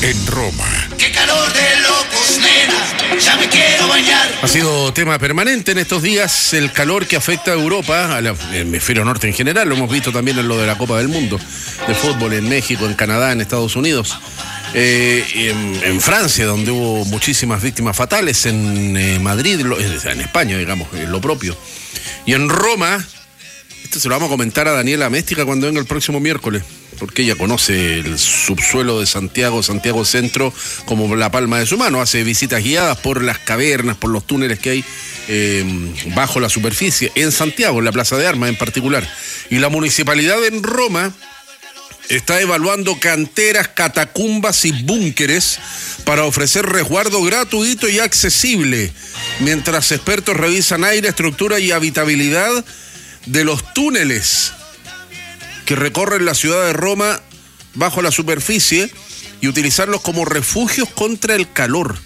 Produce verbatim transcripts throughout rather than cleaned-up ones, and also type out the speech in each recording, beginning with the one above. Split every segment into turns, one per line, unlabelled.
en Roma.
¡Qué calor de locos, nena! ¡Ya me quiero bañar!
Ha sido tema permanente en estos días el calor que afecta a Europa, al hemisferio norte en general. Lo hemos visto también en lo de la Copa del Mundo de fútbol en México, en Canadá, en Estados Unidos. Eh, en, en Francia, donde hubo muchísimas víctimas fatales, en eh, Madrid, lo, en España, digamos, eh, lo propio. Y en Roma, esto se lo vamos a comentar a Daniela Méstica cuando venga el próximo miércoles, porque ella conoce el subsuelo de Santiago, Santiago Centro, como la palma de su mano. Hace visitas guiadas por las cavernas, por los túneles que hay eh, bajo la superficie, en Santiago, en la Plaza de Armas en particular. Y la municipalidad en Roma está evaluando canteras, catacumbas y búnkeres para ofrecer resguardo gratuito y accesible, mientras expertos revisan aire, estructura y habitabilidad de los túneles que recorren la ciudad de Roma bajo la superficie y utilizarlos como refugios contra el calor.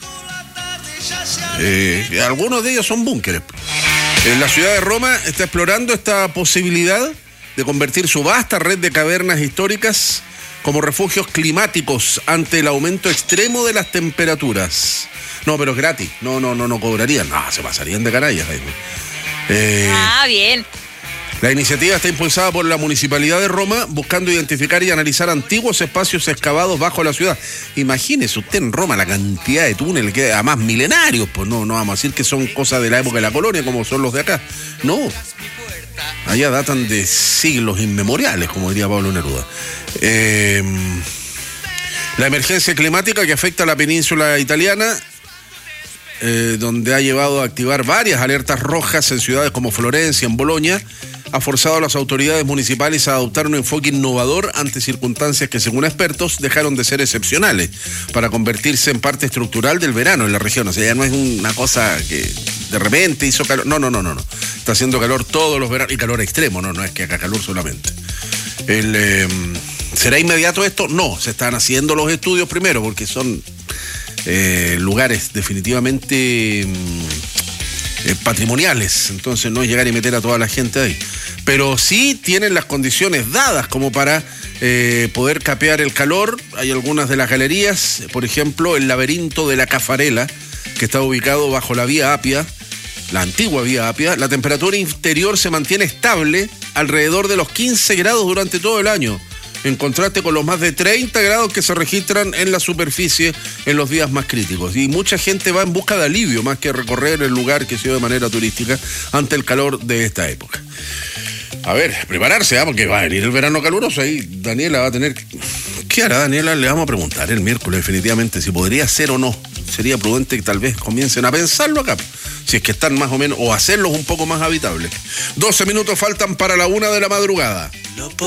Eh, algunos de ellos son búnkeres. En la ciudad de Roma está explorando esta posibilidad de convertir su vasta red de cavernas históricas como refugios climáticos ante el aumento extremo de las temperaturas. No, pero es gratis. No, no, no, no cobrarían. No, se pasarían de canallas. Eh,
ah, bien.
La iniciativa está impulsada por la Municipalidad de Roma, buscando identificar y analizar antiguos espacios excavados bajo la ciudad. Imagínese usted en Roma la cantidad de túneles, que además milenarios, pues no, no vamos a decir que son cosas de la época de la colonia como son los de acá. No, allá datan de siglos inmemoriales, como diría Pablo Neruda. Eh, la emergencia climática que afecta a la península italiana, eh, donde ha llevado a activar varias alertas rojas en ciudades como Florencia, en Bolonia, ha forzado a las autoridades municipales a adoptar un enfoque innovador ante circunstancias que, según expertos, dejaron de ser excepcionales para convertirse en parte estructural del verano en la región. O sea, ya no es una cosa que de repente hizo calor. No, no, no, no, no. Está haciendo calor todos los veranos, y calor extremo, no, no es que haga calor solamente. El, eh, ¿será inmediato esto? No, se están haciendo los estudios primero, porque son eh, lugares definitivamente eh, patrimoniales, entonces no es llegar y meter a toda la gente ahí. Pero sí tienen las condiciones dadas como para eh, poder capear el calor. Hay algunas de las galerías, por ejemplo, el laberinto de la Cafarela, que está ubicado bajo la vía Apia, la antigua vía Apia. La temperatura interior se mantiene estable alrededor de los quince grados durante todo el año, en contraste con los más de treinta grados que se registran en la superficie en los días más críticos. Y mucha gente va en busca de alivio, más que recorrer el lugar que se ve de manera turística ante el calor de esta época. A ver, prepararse, ¿eh? Porque va a venir el verano caluroso. Ahí Daniela va a tener... ¿Qué hará Daniela? Le vamos a preguntar el miércoles definitivamente si podría ser o no. Sería prudente que tal vez comiencen a pensarlo acá, si es que están más o menos, o hacerlos un poco más habitables. doce minutos faltan para la una de la madrugada.